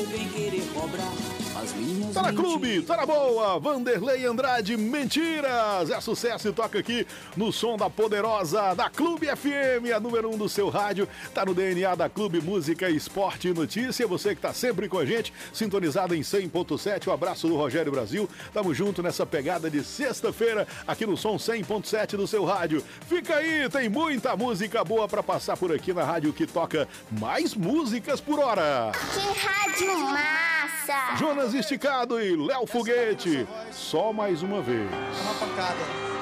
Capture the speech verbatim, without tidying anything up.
vem querer cobrar as minhas Tá na mentiras. Clube, tá na boa, Vanderlei Andrade, Mentiras, é sucesso e toca aqui no som da poderosa da Clube F M, a número um do seu rádio, tá no D N A da Clube, música, esporte e notícia, você que tá sempre com a gente, sintonizado em cem ponto sete, o abraço do Rogério Brasil, tamo junto nessa pegada de sexta-feira, aqui no som cem ponto sete do seu rádio, fica aí, tem muita música boa pra passar por aqui na rádio que toca mais músicas por hora. Que rádio massa! Jonas Esticado e Léo Foguete, só mais uma vez. Uma pancada.